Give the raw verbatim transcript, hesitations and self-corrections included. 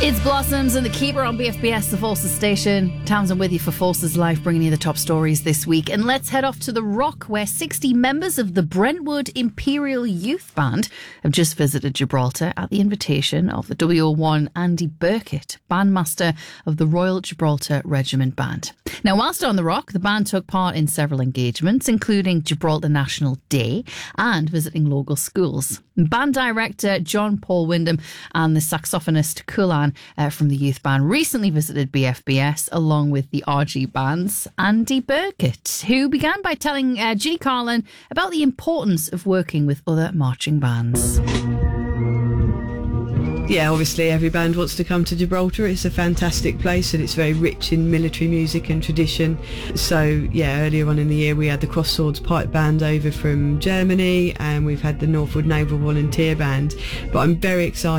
It's Blossoms and the Keeper on B F B S, the Forces station. Townsend with you for Forces Live, bringing you the top stories this week. And let's head off to the Rock, where sixty members of the Brentwood Imperial Youth Band have just visited Gibraltar at the invitation of the W O one Andy Burkett, bandmaster of the Royal Gibraltar Regiment Band. Now, whilst on the Rock, the band took part in several engagements, including Gibraltar National Day and visiting local schools. Band director John Paul Wyndham and the saxophonist Kulan uh, from the youth band recently visited B F B S along with the R G band's Andy Burkett, who began by telling uh, Ginny Carlin about the importance of working with other marching bands. Yeah, obviously every band wants to come to Gibraltar. It's a fantastic place and it's very rich in military music and tradition. So yeah, earlier on in the year we had the Cross Swords Pipe Band over from Germany, and we've had the Northwood Naval Volunteer Band. But I'm very excited